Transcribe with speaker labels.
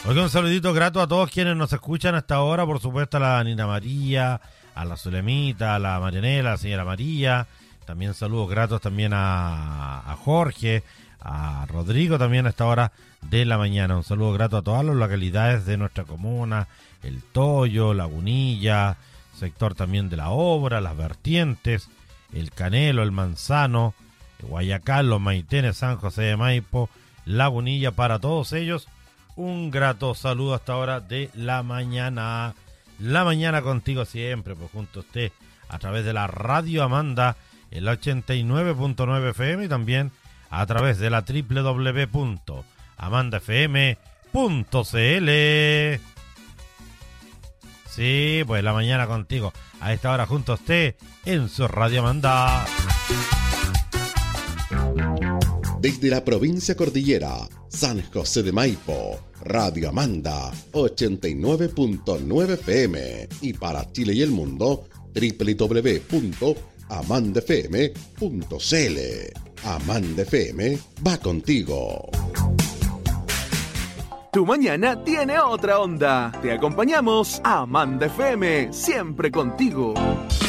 Speaker 1: Oiga, un saludito grato a todos quienes nos escuchan hasta ahora, por supuesto a la Nina María, a la Zulemita, a la Marianela, a la señora María, también saludos gratos también a Jorge, a Rodrigo también a esta hora de la mañana. Un saludo grato a todas las localidades de nuestra comuna, El Toyo, Lagunilla, sector también de la Obra, Las Vertientes, El Canelo, El Manzano, Guayacán, Los Maitenes, San José de Maipo, Lagunilla, para todos ellos. Un grato saludo hasta ahora de la mañana. La mañana contigo siempre, pues junto a usted, a través de la Radio Amanda, el 89.9 FM y también a través de la www.amandafm.cl. Sí, pues la mañana contigo, a esta hora junto a usted, en su Radio Amanda.
Speaker 2: Desde la provincia cordillera, San José de Maipo, Radio Amanda, 89.9 FM. Y para Chile y el mundo, www.amandafm.cl. Amanda FM va contigo.
Speaker 3: Tu mañana tiene otra onda. Te acompañamos a Amanda FM, siempre contigo.